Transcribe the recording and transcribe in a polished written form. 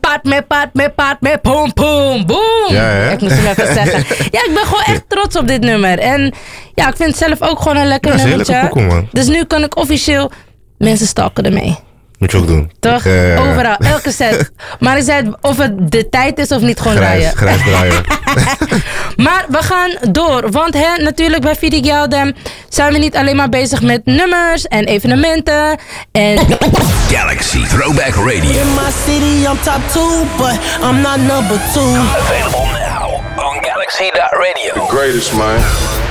paat me, boom, boom, boom. Ja, ik moest hem even zeggen. Ja, ik ben gewoon echt trots op dit nummer. En ja, ik vind het zelf ook gewoon een lekker nummertje. Een pokoe, man. Dus nu kan ik officieel mensen stalken ermee. Moet je ook doen. Toch? Overal, elke set. Maar ik zei of het de tijd is of niet gewoon draaien. Grijs draaien. Maar we gaan door. Want natuurlijk bij Fidi Geldem zijn we niet alleen maar bezig met nummers en evenementen. En Galaxy Throwback Radio. In my city, I'm top 2, but I'm not number 2. Available now on Galaxy.radio. The greatest, man.